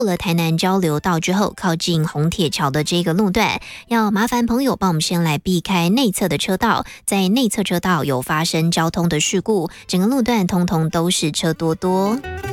过了台南交流道之后，靠近红铁桥的这个路段，要麻烦朋友帮我们先来避开内侧的车道，在内侧车道有发生交通的事故，整个路段通通都是车多多。